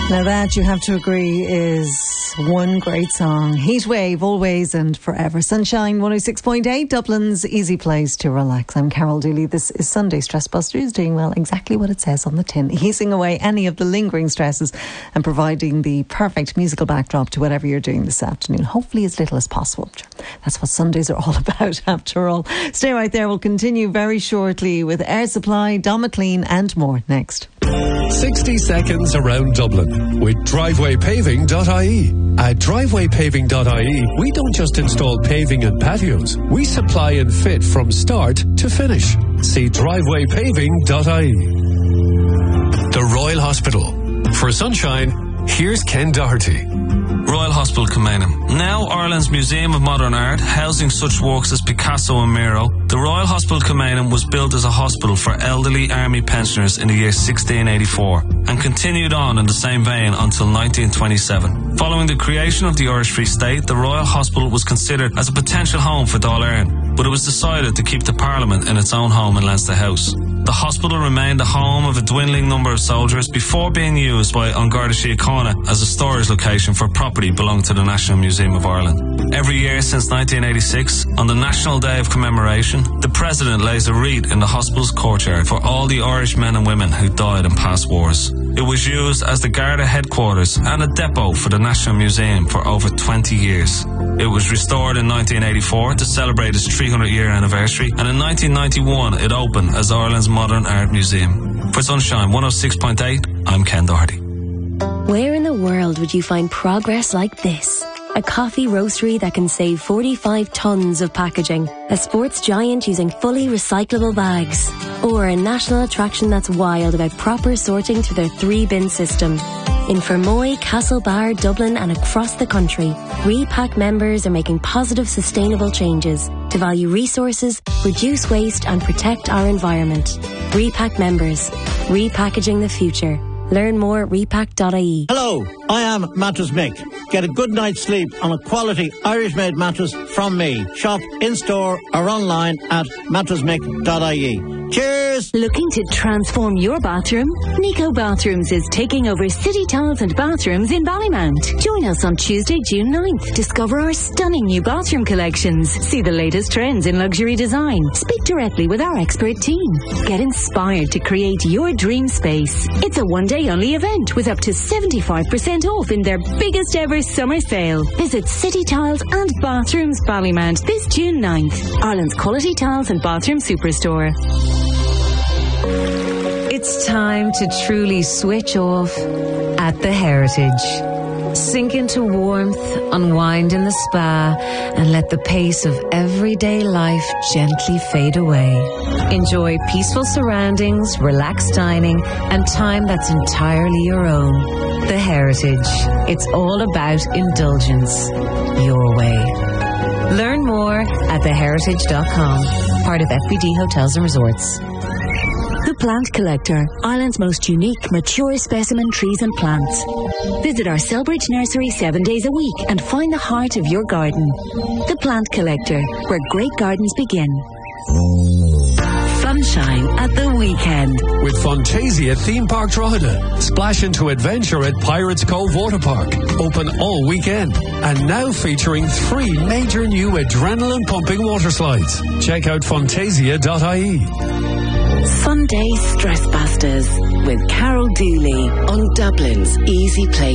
Now that, you have to agree, is one great song. Heatwave, Always and Forever. Sunshine 106.8, Dublin's easy place to relax. I'm Carol Dooley. This is Sunday Stress Busters, doing, well, exactly what it says on the tin. Easing away any of the lingering stresses and providing the perfect musical backdrop to whatever you're doing this afternoon. Hopefully as little as possible. That's what Sundays are all about, after all. Stay right there. We'll continue very shortly with Air Supply, Domiclean and more next. 60 seconds around Dublin with DrivewayPaving.ie. At DrivewayPaving.ie, we don't just install paving and patios. We supply and fit from start to finish. See DrivewayPaving.ie. The Royal Hospital. For sunshine, here's Ken Doherty. Royal Hospital Kilmainham. Now Ireland's Museum of Modern Art, housing such works as Picasso and Miro, the Royal Hospital Kilmainham was built as a hospital for elderly army pensioners in the year 1684 and continued on in the same vein until 1927. Following the creation of the Irish Free State, the Royal Hospital was considered as a potential home for Dáil Éireann, but it was decided to keep the Parliament in its own home in Leinster House. The hospital remained the home of a dwindling number of soldiers before being used by An Garda Síochána as a storage location for property belonging to the National Museum of Ireland. Every year since 1986, on the National Day of Commemoration, the President lays a wreath in the hospital's courtyard for all the Irish men and women who died in past wars. It was used as the Garda headquarters and a depot for the National Museum for over 20 years. It was restored in 1984 to celebrate its 300-year anniversary, and in 1991 it opened as Ireland's Modern Art Museum. For Sunshine 106.8, I'm Ken Doherty. Where in the world would you find progress like this? A coffee roastery that can save 45 tonnes of packaging, a sports giant using fully recyclable bags, or a national attraction that's wild about proper sorting through their 3-bin system. In Fermoy, Castlebar, Dublin and across the country, Repack members are making positive, sustainable changes to value resources, reduce waste and protect our environment. Repack members, repackaging the future. Learn more at repack.ie. Hello, I am Mattress Mick. Get a good night's sleep on a quality Irish-made mattress from me. Shop in-store or online at mattressmick.ie. Cheers! Looking to transform your bathroom? Nico Bathrooms is taking over City Tiles and Bathrooms in Ballymount. Join us on Tuesday, June 9th. Discover our stunning new bathroom collections. See the latest trends in luxury design. Speak directly with our expert team. Get inspired to create your dream space. It's a one-day only event with up to 75% off in their biggest ever summer sale. Visit City Tiles and Bathrooms Ballymount this June 9th. Ireland's quality tiles and bathroom superstore. It's time to truly switch off at the Heritage. Sink into warmth, unwind in the spa, and let the pace of everyday life gently fade away. Enjoy peaceful surroundings, relaxed dining, and time that's entirely your own. The Heritage. It's all about indulgence. Your way. Learn more at theheritage.com. Part of FBD Hotels and Resorts. The Plant Collector, Ireland's most unique, mature specimen trees and plants. Visit our Selbridge nursery 7 days a week and find the heart of your garden. The Plant Collector, where great gardens begin. Sunshine at the weekend. With Fantasia Theme Park Drogheda. Splash into adventure at Pirates Cove Water Park. Open all weekend. And now featuring 3 major new adrenaline-pumping water slides. Check out fantasia.ie. Sunday Stress Busters with Carol Dooley on Dublin's easy place